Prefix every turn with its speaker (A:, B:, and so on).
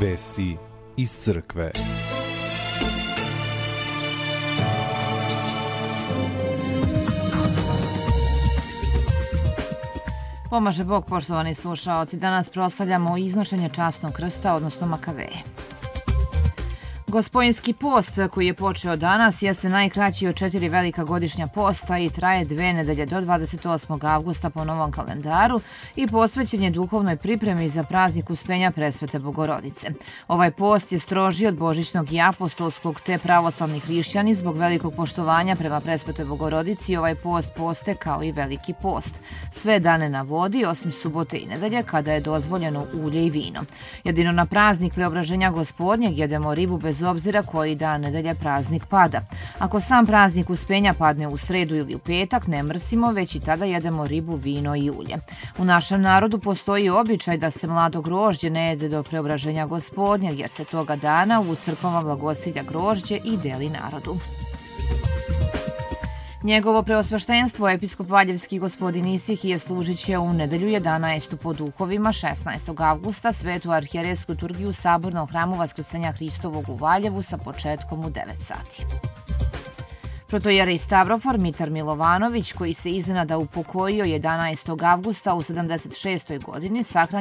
A: Vesti iz crkve.
B: Pomaže Bog, poštovani slušaoci. Danas proslavljamo iznošenje časnog krsta, odnosno Makaveje. Gospodinski post koji je počeo danas jeste najkraći od 4 velika godišnja posta i traje 2 nedelje do 28. avgusta po novom kalendaru i posvećen je duhovnoj pripremi za praznik Uspenja Presvete Bogorodice. Ovaj post je strožiji od božićnog i apostolskog, te pravoslavni hrišćani zbog velikog poštovanja prema Presvetoj Bogorodici ovaj post poste kao i veliki post. Sve dane na vodi, osim subote i nedelje kada je dozvoljeno ulje i vino. Jedino na praznik Preobraženja Gospodnjeg jedemo ribu bez obzira koji dan nedelje praznik pada. Ako sam praznik Uspenja padne u sredu ili u petak, ne mrsimo, već i tada jedemo ribu, vino i ulje. U našem narodu postoji običaj da se mlado grožđe ne jede do Preobraženja Gospodnjeg, jer se toga dana u crkvama blagosilja grožđe i deli narodu. Njegovo preosveštenstvo, episkop Valjevski gospodin Isihije, služit će u nedelju 11. po duhovima 16. avgusta svetu arhijerejsku liturgiju Sabornog hramu Vaskrsenja Hristovog u Valjevu sa početkom u 9 sati. Protojerej Stavrofor Mitar Milovanović, koji se iznenada upokojio 11. avgusta u 76. godini, sahranjen